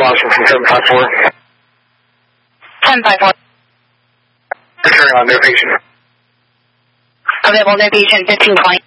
Washington 754. 1054. Returning on no patient. Available no patient 1520.